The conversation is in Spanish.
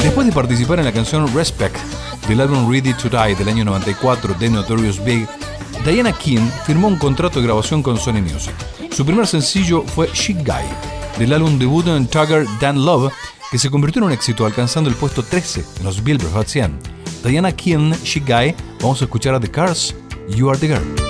Después de participar en la canción Respect del álbum Ready to Die del año 94 de Notorious Big, Diana King firmó un contrato de grabación con Sony Music. Su primer sencillo fue Chic Guy, del álbum debut en Tugger Dan Love, que se convirtió en un éxito alcanzando el puesto 13 en los Billboard Hot 100. Diana King, Chic Guy. Vamos a escuchar a The Cars, You Are the Girl.